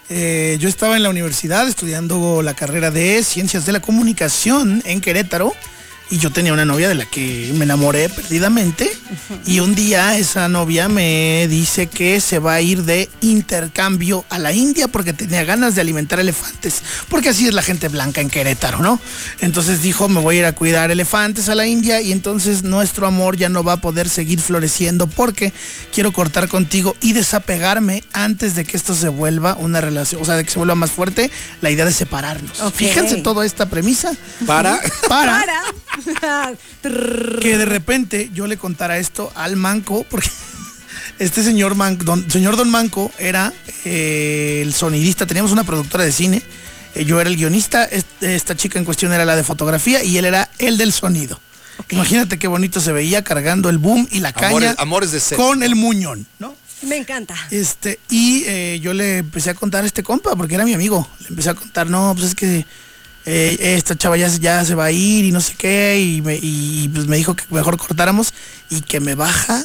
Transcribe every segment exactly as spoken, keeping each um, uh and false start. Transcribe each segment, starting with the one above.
Eh, yo estaba en la universidad estudiando la carrera de Ciencias de la Comunicación en Querétaro. Y yo tenía una novia de la que me enamoré perdidamente. Y un día esa novia me dice que se va a ir de intercambio a la India porque tenía ganas de alimentar elefantes. Porque así es la gente blanca en Querétaro, ¿no? Entonces dijo, me voy a ir a cuidar elefantes a la India y entonces nuestro amor ya no va a poder seguir floreciendo porque quiero cortar contigo y desapegarme antes de que esto se vuelva una relación, o sea, de que se vuelva más fuerte la idea de separarnos. Okay. Fíjense toda esta premisa. Para. Para. para. Que de repente yo le contara esto al Manco, porque este señor Man, don, señor Don Manco era eh, el sonidista, teníamos una productora de cine, eh, yo era el guionista, este, esta chica en cuestión era la de fotografía y él era el del sonido. Okay. Imagínate qué bonito se veía cargando el boom y la caña amores, amores de set, con el muñón, ¿no? Me encanta. Este, y eh, yo le empecé a contar a este compa, porque era mi amigo, le empecé a contar, no, pues es que Eh, esta chava ya, ya se va a ir y no sé qué, y, me, y pues me dijo que mejor cortáramos y que me baja.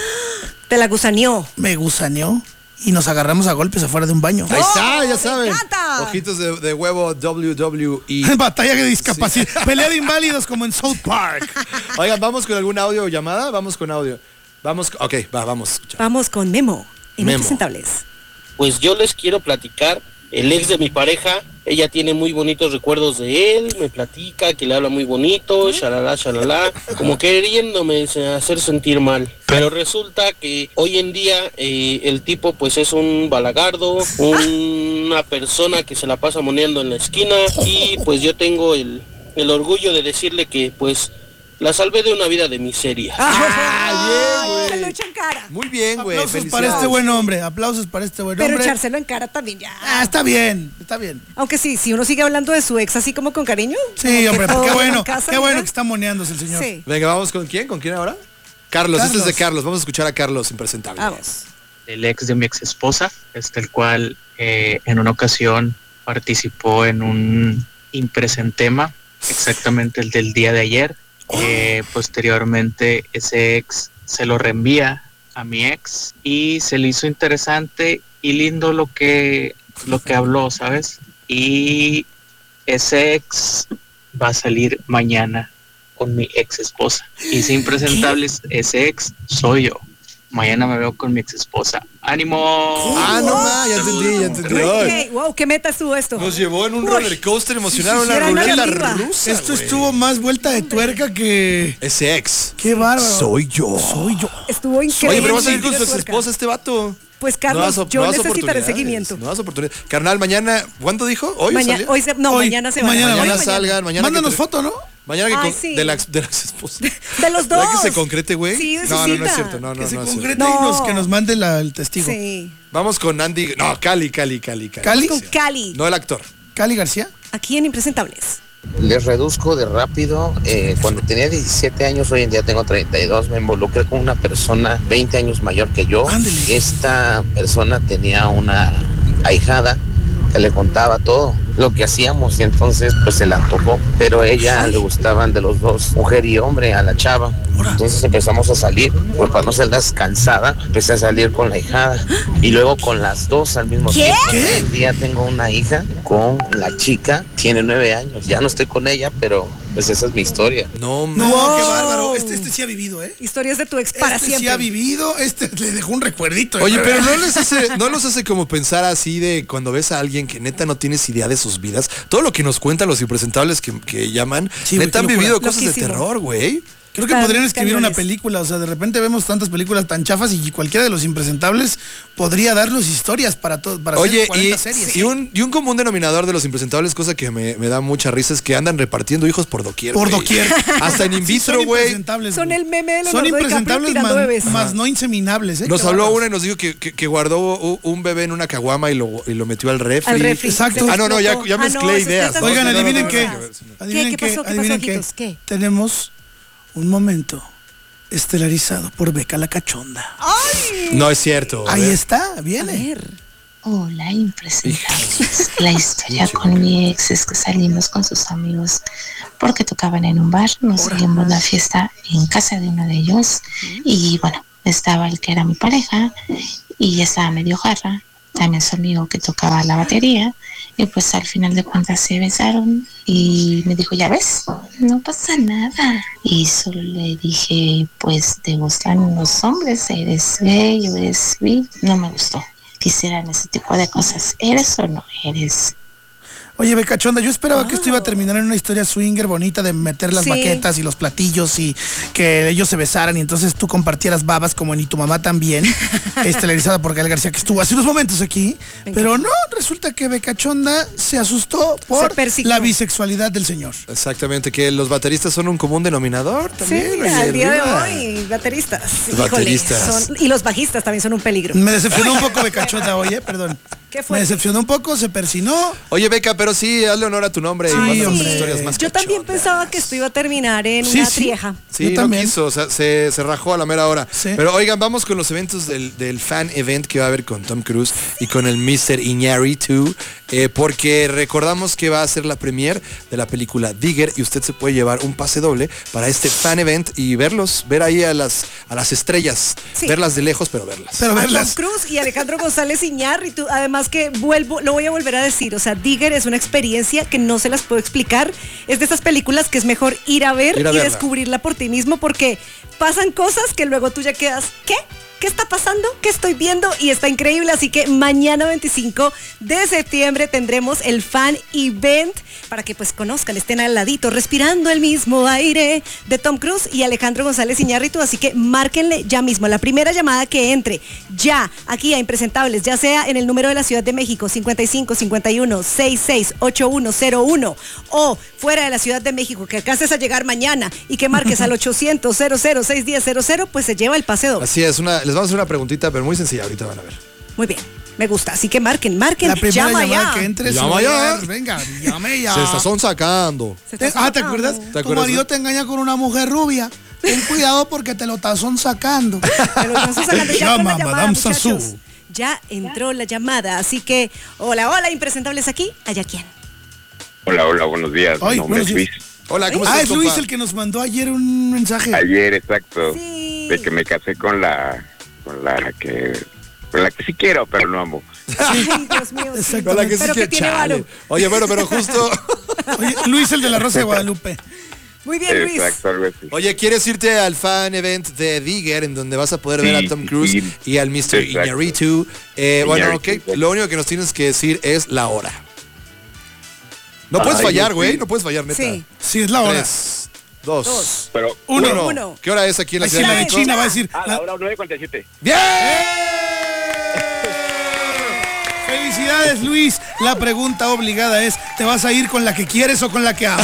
Te la gusaneó. Me gusaneó y nos agarramos a golpes afuera de un baño. Ahí está, ya saben. Ojitos de, de huevo W W E. Batalla de discapacidad. Sí. Pelea de inválidos como en South Park. Oigan, ¿vamos con algún audio o llamada? Vamos con audio. Vamos, ok, va, vamos. Vamos con Memo. Impresentables. Pues yo les quiero platicar. El ex de mi pareja, ella tiene muy bonitos recuerdos de él, me platica que le habla muy bonito, shalala, shalala, como queriéndome hacer sentir mal. Pero resulta que hoy en día eh, el tipo pues es un balagardo, un, una persona que se la pasa moneando en la esquina y pues yo tengo el, el orgullo de decirle que pues la salvé de una vida de miseria. ¡Ah, bien, güey! Se lo echa en cara. Muy bien, güey. Aplausos para este buen hombre, aplausos para este buen hombre. Pero echárselo en cara también ya. Ah, está bien, está bien. Aunque sí, si uno sigue hablando de su ex así como con cariño. Sí, hombre, qué bueno, qué bueno que está moneándose el señor. Sí. Venga, vamos con quién, ¿con quién ahora? Carlos, Carlos, este es de Carlos, vamos a escuchar a Carlos, impresentable. Vamos. El ex de mi ex esposa, este el cual eh, en una ocasión participó en un impresentema, exactamente el del día de ayer. Eh, posteriormente ese ex se lo reenvía a mi ex y se le hizo interesante y lindo lo que lo que habló, ¿sabes? Y ese ex va a salir mañana con mi ex esposa y sin presentables ese ex soy yo. Mañana me veo con mi ex esposa. ¡Ánimo! Ah, no más, ya entendí, ya entendí. Okay, wow, ¿qué meta estuvo esto? Nos llevó en un Uy. roller coaster emocionado, sí, sí, sí, una ruleta rusa. Esto wey. estuvo más vuelta de tuerca que ese ex. ¡Qué bárbaro! Soy yo. Soy yo. Estuvo increíble. Oye, pero va a salir con su ex esposa este vato. Pues Carlos, no yo necesitaré seguimiento. No das oportunidad. Carnal, mañana, ¿cuándo dijo? ¿Hoy mañana, hoy se, No, hoy, mañana se va. Mañana, mañana, mañana salgan, mañana. Mándanos foto, ¿no? Mañana que Ay, con, sí. de la de las esposas. De los dos. ¿Verdad que se concrete, güey? Sí, no, no, no es cierto. No, no, que se no concrete no. y nos, que nos mande la, el testigo. Sí. Vamos con Andy. No, Cali, Cali, Cali, Cali. ¿Cali? Con Cali. No el actor. Cali García. Aquí en Impresentables. Les reduzco de rápido. Eh, cuando tenía diecisiete años, hoy en día tengo treinta y dos, me involucré con una persona veinte años mayor que yo. Ándale. Esta persona tenía una ahijada que le contaba todo lo que hacíamos y entonces pues se la antojó, pero a ella le gustaban de los dos, mujer y hombre, a la chava. Entonces empezamos a salir, pues para no ser cansada, empecé a salir con la hijada y luego con las dos al mismo ¿Qué? tiempo. ¿Qué? Hoy en día tengo una hija con la chica, tiene nueve años, ya no estoy con ella, pero pues esa es mi historia. No, No, wow. qué bárbaro. Este, este sí ha vivido, ¿eh? Historias de tu ex para este siempre. sí ha vivido, este le dejó un recuerdito. Oye, pero no les hace, no los hace como pensar así de cuando ves a alguien que neta no tienes idea de sus vidas. Todo lo que nos cuentan los impresentables que, que llaman, Sí, neta güey, han vivido locura. cosas Loquísimo. de terror, güey. Creo que Están podrían escribir cañones. una película, o sea, de repente vemos tantas películas tan chafas y cualquiera de los impresentables podría darnos historias para todo, para Oye, hacer cuarenta y, series. y, un, y un común denominador de los impresentables, cosa que me, me da mucha risa, es que andan repartiendo hijos por doquier. Por güey. doquier. Hasta en in Sí, vitro, son güey. impresentables, Son güey. el meme de Son Leonardo DiCaprio impresentables tirando más, bebés. más no inseminables, ¿eh? Nos Qué habló bárbaros. una y nos dijo que, que, que guardó u- un bebé en una caguama y lo, y lo metió al refri. Al refri. Exacto. Ah, no, no, ya, ya Ah, mezclé no, eso ideas. está- ¿no? Oigan, No, no, adivinen no, qué. no, no, no. Adivinen ¿Qué qué. pasó? ¿Qué Adivinen pasó, qué. ojitos? ¿Qué? Tenemos un momento estelarizado por Beca la Cachonda. No es cierto. a Ahí ver. está, A viene. ver. Hola, impresentables. La historia con mi ex es que salimos con sus amigos porque tocaban en un bar. Nos seguimos la fiesta en casa de uno de ellos. Y bueno, estaba el que era mi pareja y estaba medio jarra. también su amigo que tocaba la batería, y pues al final de cuentas se besaron y me dijo, ya ves, no pasa nada. Y solo le dije, pues te gustan los hombres, eres gay o eres bi. No me gustó. Quisieran ese tipo de cosas. ¿Eres o no eres? Oye, Becachonda, yo esperaba oh. que esto iba a terminar en una historia swinger bonita de meter las sí. baquetas y los platillos y que ellos se besaran y entonces tú compartieras babas como ni tu mamá también, estelarizada por Gael García, que estuvo hace unos momentos aquí. Venga. Pero no, resulta que Becachonda se asustó por se la bisexualidad del señor. Exactamente, que los bateristas son un común denominador también. Sí, al día de hoy, bateristas. Los bateristas. Son, y los bajistas también son un peligro. Me decepcionó un poco Becachonda, oye, perdón. ¿Qué fue? Me decepcionó un poco, se persinó. Oye, Beca, pero sí, hazle honor a tu nombre. Sí, y sí. Unas historias más Yo cachondas. también pensaba que esto iba a terminar en sí, una sí. trieja. Sí, Yo no también. quiso, o sea, se, se rajó a la mera hora. Sí. Pero oigan, vamos con los eventos del, del fan event que va a haber con Tom Cruise y con el mister Iñárritu, eh, porque recordamos que va a ser la premiere de la película Digger y usted se puede llevar un pase doble para este fan event y verlos, ver ahí a las, a las estrellas, sí. verlas de lejos, pero verlas. Pero A verlas. Tom Cruise y Alejandro González Iñárritu, además que vuelvo, lo voy a volver a decir, o sea, Digger es una experiencia que no se las puedo explicar, es de esas películas que es mejor ir a ver ir a y verla. descubrirla por ti mismo porque pasan cosas que luego tú ya quedas, ¿qué? ¿Qué está pasando? ¿Qué estoy viendo? Y está increíble, así que mañana veinticinco de septiembre tendremos el fan event para que pues conozcan, estén al ladito, respirando el mismo aire de Tom Cruise y Alejandro González Iñárritu, así que márquenle ya mismo. La primera llamada que entre ya aquí a Impresentables, ya sea en el número de la Ciudad de México, cincuenta y cinco cincuenta y uno sesenta y seis ochenta y uno cero uno, o fuera de la Ciudad de México, que alcances a llegar mañana y que marques al ochocientos cero cero seis uno cero cero, pues se lleva el pase doble. Así es, una, les vamos a hacer una preguntita, pero muy sencilla, ahorita van a ver. Muy bien, me gusta, así que marquen, marquen, La primera llama llamada ya. que entre Llama su ya. lugar. Venga, llame ya. Se está son sacando. Se está Ah, ¿te sacando. acuerdas? ¿Te Tu acuerdas? marido te engaña con una mujer rubia. Ten cuidado porque te lo están sacando. Pero no se sacan de ya con la Llama, llamada, Madame muchachos. Sassou. Ya entró la llamada, así que hola, hola, Impresentables aquí, allá quién. Hola, hola, buenos días. Ay, Mi nombre es buenos Luis. Hola, ¿cómo Ah, estás, es Luis compa? el que nos mandó ayer un mensaje. Ayer, exacto. Sí. De que me casé con la, con la que, con la que sí quiero, pero no amo. Ay, Dios mío, sí. Exacto. Hola, que sí Pero que que tiene chale. varo. Oye, bueno, pero justo... Oye, Luis el de la Rosa de Guadalupe. Muy bien, Luis. Exacto, algo así. Oye, ¿quieres irte al fan event de Digger en donde vas a poder ver Sí, a Tom Cruise sí. y al mister Exacto. Iñárritu? Eh, bueno, ok, Iñárritu, lo único que nos tienes que decir es la hora. No puedes Ay, fallar, yo güey, sí. no puedes fallar, neta. Sí. Sí, es la hora. Tres, dos, Dos. Pero Uno. uno. Uno. ¿Qué hora es aquí en la Aquí Ciudad la de de México? China va a decir. a la- la hora nueve cuarenta y siete. ¡Bien! Felicidades, Luis. La pregunta obligada es, ¿te vas a ir con la que quieres o con la que amas?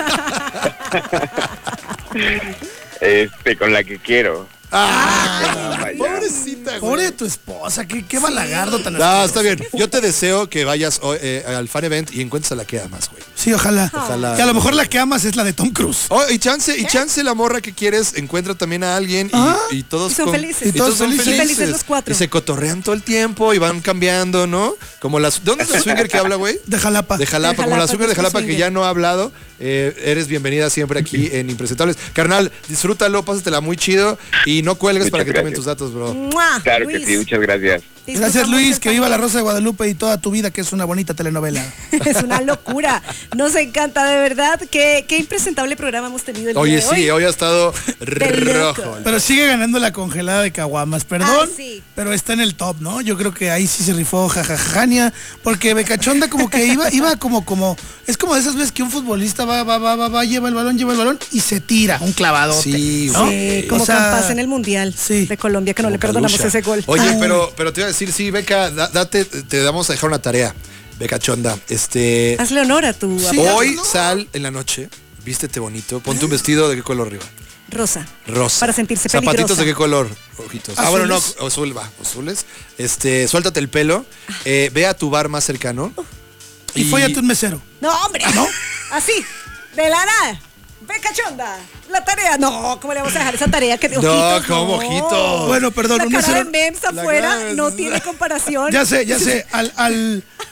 Este, con la que quiero. Ah, Vaya. pobrecita, güey. Pobre tu esposa, qué, qué balagardo tan No, asqueroso. está bien. Yo te deseo que vayas hoy, eh, al fan event y encuentres a la que amas, güey. Sí, ojalá. Ojalá. Y a lo mejor la que amas es la de Tom Cruise. Oh, y chance, y chance la morra que quieres encuentra también a alguien y, Ah. y todos Y son con- felices. y todos Y son felices. felices. Y felices los cuatro. Y se cotorrean todo el tiempo y van cambiando, ¿no? Como las. ¿De dónde es la swinger que habla, güey? De Jalapa. De Jalapa, De como Jalapa, la swinger de de Jalapa que swinger. ya no ha hablado. Eh, eres bienvenida siempre aquí en Impresentables. Carnal, disfrútalo, pásatela muy chido y no cuelgues Muchas para que tomen gracias. tus datos, bro. ¡Mua! Claro Luis, que sí, muchas gracias. Gracias, disfrutamos Luis. el Que viva la fan Rosa de Guadalupe y toda tu vida, que es una bonita telenovela. event. Es una locura. Nos encanta, de verdad. Qué, qué impresentable programa hemos tenido el día Oye, de sí, hoy. hoy ha estado loco. rojo. Pero sigue ganando la congelada de caguamas, perdón. Ay, sí. Pero está en el top, ¿no? Yo creo que ahí sí se rifó jajajania. Porque Becachonda como que iba, iba como, como. Es como de esas veces que un futbolista va, va, va, va, va, lleva el balón, lleva el balón y se tira un clavadote. Sí, ¿no? Sí, como O sea, Campas en el Mundial sí. de Colombia, que no le Como perdonamos Calucha. ese gol. Oye, Ay. pero, pero te iba a decir, sí, Beca, da- date, te vamos a dejar una tarea, Beca Chonda. Este, Hazle honor a tu Sí. apodo. hoy sal en la noche, vístete bonito, ponte un vestido de qué color arriba. Rosa. Rosa. Para sentirse Zapatitos peligrosa. de qué color, ojitos. Ah, bueno, no, Azules. azul va, azules. Este, suéltate el pelo, eh, ve a tu bar más cercano. Y fóllate un mesero. No, hombre. ¿No? Así, de la nada. Beca Chonda. La tarea. No, ¿cómo le vamos a dejar esa tarea? Que de No, ojitos, ¿cómo ojitos? Bueno, perdón, La un cara de mesero. mensa La afuera cara de- no tiene comparación. Ya sé, ya sé. Al, al,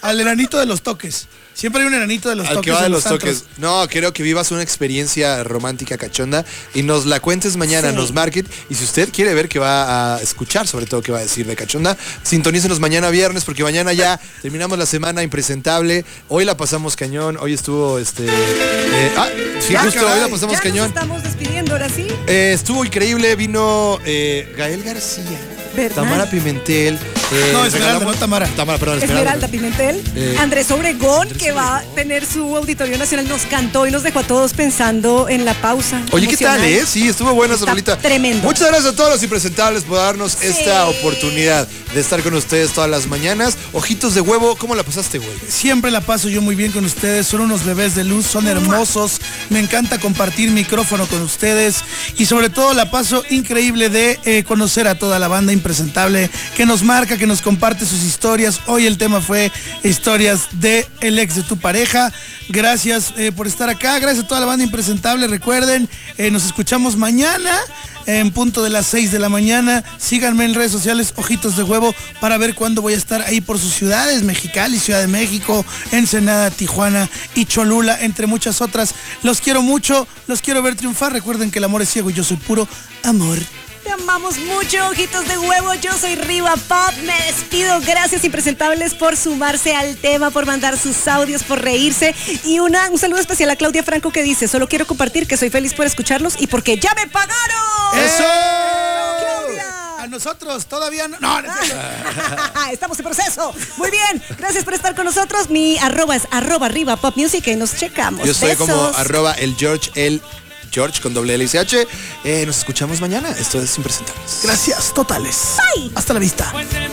Al enanito de los toques. Siempre hay un enanito de los Al toques. que va de en los antros. toques. No, quiero que vivas una experiencia romántica cachonda y nos la cuentes mañana, Sí. nos market. Y si usted quiere ver qué va a escuchar, sobre todo qué va a decir de cachonda, sintonícenos mañana viernes, porque mañana ya terminamos la semana impresentable. Hoy la pasamos cañón, hoy estuvo este. eh, ah, sí, Ya, justo caray. hoy la pasamos Ya cañón. nos estamos despidiendo, ahora sí. Eh, estuvo increíble, vino eh, Gael García, ¿Verdad? Tamara Pimentel. eh, No, Esmeralda, regalamos- no Tamara. Tamara, perdón, Esmeralda Pimentel, Eh, Andrés Obregón, Andrés que va a Obregón. tener su auditorio nacional, nos cantó y nos dejó a todos pensando en la pausa. Oye, ¿qué tal, emocional. eh? Sí, estuvo buena esa Está rolita. tremendo. Muchas gracias a todos los impresentables por darnos esta Sí. oportunidad de estar con ustedes todas las mañanas. Ojitos de huevo, ¿cómo la pasaste, güey? Siempre la paso yo muy bien con ustedes, son unos bebés de luz, son hermosos, me encanta compartir micrófono con ustedes y sobre todo la paso increíble de eh, conocer a toda la banda impresentable que nos marca, que nos comparte sus historias. Hoy el tema fue historias de el ex de tu pareja. Gracias eh, por estar acá, gracias a toda la banda impresentable. Recuerden, eh, nos escuchamos mañana en punto de las seis de la mañana. Síganme en redes sociales, Ojitos de Huevo, para ver cuándo voy a estar ahí por sus ciudades, Mexicali, Ciudad de México, Ensenada, Tijuana y Cholula, entre muchas otras. Los quiero mucho, los quiero ver triunfar. Recuerden que el amor es ciego y yo soy puro amor. Te amamos mucho, Ojitos de Huevo. Yo soy Riva Pop. Me despido. Gracias, impresentables, por sumarse al tema, por mandar sus audios, por reírse. Y una, un saludo especial a Claudia Franco, que dice: solo quiero compartir que soy feliz por escucharlos y porque ya me pagaron. ¡Eso! Claudia! A nosotros todavía no. No, no es cierto. Estamos en proceso. Muy bien. Gracias por estar con nosotros. Mi arroba es arroba Riva Pop Music y nos checamos. Yo soy Besos. como arroba el George, el George con doble L y C H. Eh, nos escuchamos mañana. Esto es Impresentables. Gracias, totales. Bye. Hasta la vista.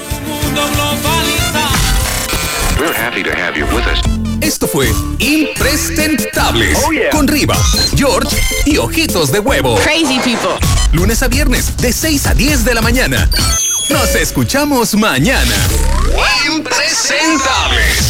We're happy to have you with us. Esto fue Impresentables con Riva, George y Ojitos de Huevo. Crazy people. Lunes a viernes de seis a diez de la mañana. Nos escuchamos mañana. Impresentables.